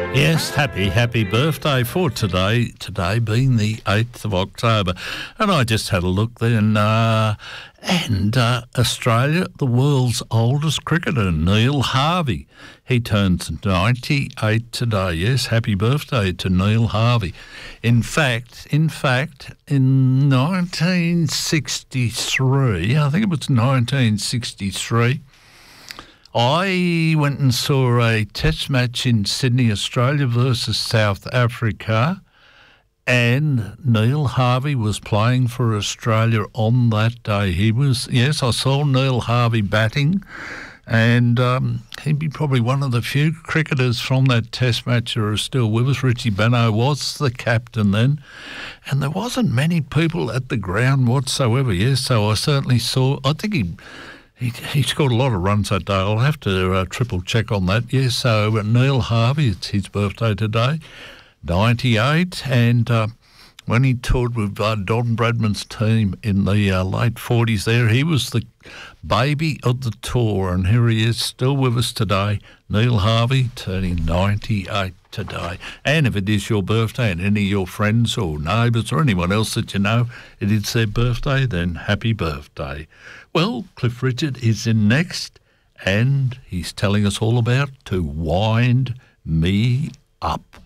Yes, happy birthday for today being the 8th of October. And I just had a look then, Australia, the world's oldest cricketer, Neil Harvey. He turns 98 today. Yes, happy birthday to Neil Harvey. In fact, in 1963, I think it was 1963, I went and saw a test match in Sydney, Australia versus South Africa, and Neil Harvey was playing for Australia on that day. I saw Neil Harvey batting, and he'd be probably one of the few cricketers from that test match who are still with us. Richie Benaud was the captain then, and there wasn't many people at the ground whatsoever, yes, so I certainly saw, I think he scored a lot of runs that day. I'll have to triple check on that. Yes, so Neil Harvey, it's his birthday today, 98, and when he toured with Don Bradman's team in the late 40s there, he was the baby of the tour, and here he is still with us today, Neil Harvey, turning 98 today. And if it is your birthday and any of your friends or neighbours or anyone else that you know, it is their birthday, then happy birthday. Well, Cliff Richard is in next, and he's telling us all about To Wind Me Up.